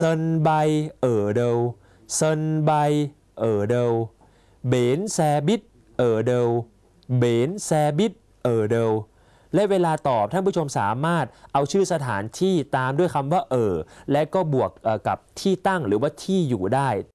sân bay ở đâu sân bay ở đâu bến xe buýt ở đâu bến xe buýt ở đâuและเวลาตอบท่านผู้ชมสามารถเอาชื่อสถานที่ตามด้วยคำว่าและก็บวกกับที่ตั้งหรือว่าที่อยู่ได้